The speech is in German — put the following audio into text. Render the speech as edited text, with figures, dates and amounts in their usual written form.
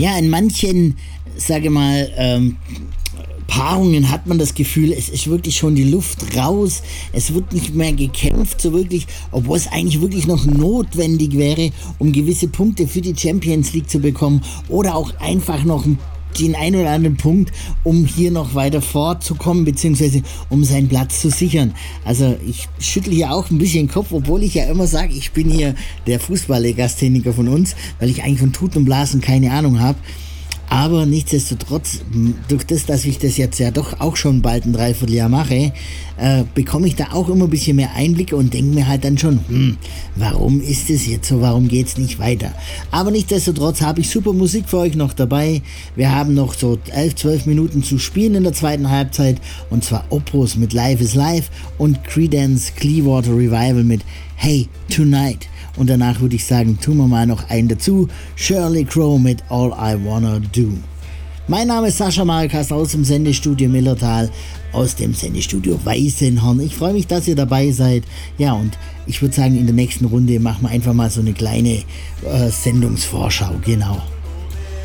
Ja, in manchen, sage mal, Paarungen hat man das Gefühl, es ist wirklich schon die Luft raus, es wird nicht mehr gekämpft so wirklich, obwohl es eigentlich wirklich noch notwendig wäre, um gewisse Punkte für die Champions League zu bekommen oder auch einfach noch den einen oder anderen Punkt, um hier noch weiter fortzukommen, beziehungsweise um seinen Platz zu sichern. Also ich schüttle hier auch ein bisschen den Kopf, obwohl ich ja immer sage, ich bin hier der Fußball-Legastheniker von uns, weil ich eigentlich von Tuten und Blasen keine Ahnung habe. Aber nichtsdestotrotz, durch das, dass ich das jetzt ja doch auch schon bald ein Dreivierteljahr mache, bekomme ich da auch immer ein bisschen mehr Einblicke und denke mir halt dann schon, warum ist es jetzt so, warum geht's nicht weiter? Aber nichtsdestotrotz habe ich super Musik für euch noch dabei. Wir haben noch so 11-12 Minuten zu spielen in der zweiten Halbzeit, und zwar Opus mit Life is Life und Creedence Clearwater Revival mit Hey Tonight. Und danach würde ich sagen, tun wir mal noch einen dazu. Shirley Crow mit All I Wanna Do. Mein Name ist Sascha Markas aus dem Sendestudio Millertal, aus dem Sendestudio Weißenhorn. Ich freue mich, dass ihr dabei seid. Ja, und ich würde sagen, in der nächsten Runde machen wir einfach mal so eine kleine Sendungsvorschau. Genau.